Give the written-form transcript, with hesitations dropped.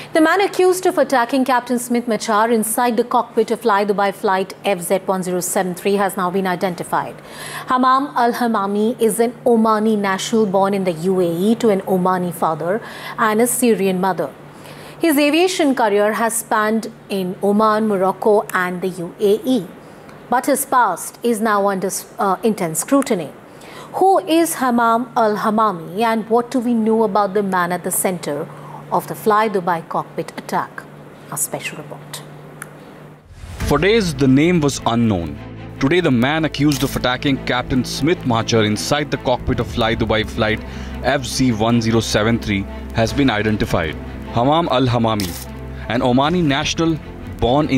The man accused of attacking Captain Smith Machar inside the cockpit of Fly Dubai flight FZ1073 has now been identified. Hammam Al-Hammami is an Omani national born in the UAE to an Omani father and a Syrian mother. His aviation career has spanned in Oman, Morocco and the UAE. But his past is now under intense scrutiny. Who is Hammam Al-Hammami and what do we know about the man at the center of the Fly Dubai cockpit attack? A special report. For days, the name was unknown. Today, the man accused of attacking Captain Smith Machar inside the cockpit of Fly Dubai flight FZ1073 has been identified. Hammam Al-Hammami, an Omani national born in